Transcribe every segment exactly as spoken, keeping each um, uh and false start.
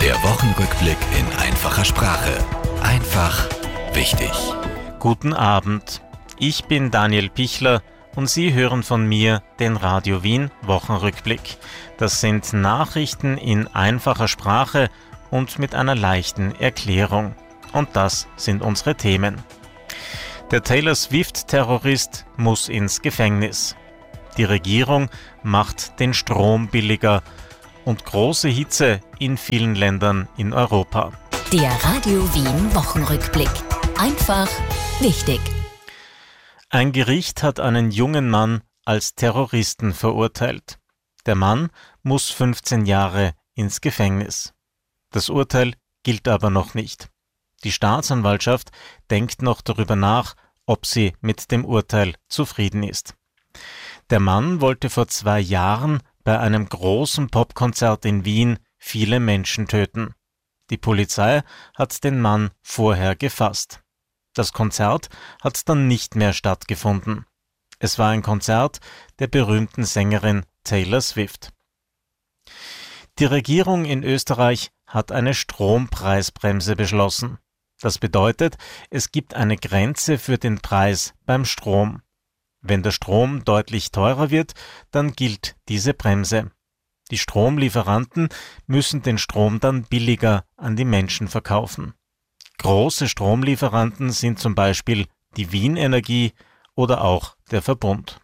Der Wochenrückblick in einfacher Sprache. Einfach wichtig. Guten Abend, ich bin Daniel Pichler und Sie hören von mir den Radio Wien Wochenrückblick. Das sind Nachrichten in einfacher Sprache und mit einer leichten Erklärung. Und das sind unsere Themen. Der Taylor Swift-Terrorist muss ins Gefängnis. Die Regierung macht den Strom billiger und große Hitze in vielen Ländern in Europa. Der Radio Wien Wochenrückblick. Einfach wichtig. Ein Gericht hat einen jungen Mann als Terroristen verurteilt. Der Mann muss fünfzehn Jahre ins Gefängnis. Das Urteil gilt aber noch nicht. Die Staatsanwaltschaft denkt noch darüber nach, ob sie mit dem Urteil zufrieden ist. Der Mann wollte vor zwei Jahren bei einem großen Popkonzert in Wien viele Menschen töten. Die Polizei hat den Mann vorher gefasst. Das Konzert hat dann nicht mehr stattgefunden. Es war ein Konzert der berühmten Sängerin Taylor Swift. Die Regierung in Österreich hat eine Strompreisbremse beschlossen. Das bedeutet, es gibt eine Grenze für den Preis beim Strom. Wenn der Strom deutlich teurer wird, dann gilt diese Bremse. Die Stromlieferanten müssen den Strom dann billiger an die Menschen verkaufen. Große Stromlieferanten sind zum Beispiel die Wien Energie oder auch der Verbund.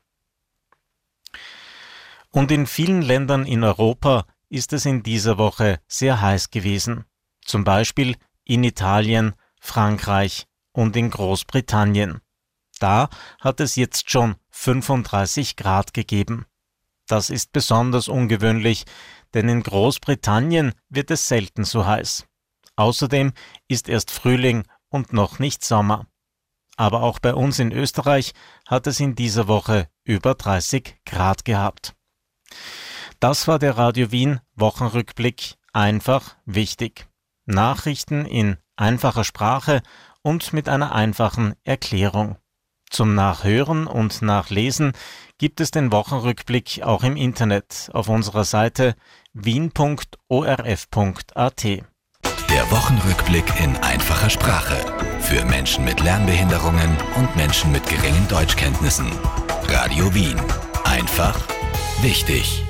Und in vielen Ländern in Europa ist es in dieser Woche sehr heiß gewesen. Zum Beispiel in Italien, Frankreich und in Großbritannien. Da hat es jetzt schon fünfunddreißig Grad gegeben. Das ist besonders ungewöhnlich, denn in Großbritannien wird es selten so heiß. Außerdem ist erst Frühling und noch nicht Sommer. Aber auch bei uns in Österreich hat es in dieser Woche über dreißig Grad gehabt. Das war der Radio Wien Wochenrückblick. Einfach wichtig. Nachrichten in einfacher Sprache und mit einer einfachen Erklärung. Zum Nachhören und Nachlesen gibt es den Wochenrückblick auch im Internet auf unserer Seite wien punkt o r f punkt a t. Der Wochenrückblick in einfacher Sprache. Für Menschen mit Lernbehinderungen und Menschen mit geringen Deutschkenntnissen. Radio Wien. Einfach wichtig.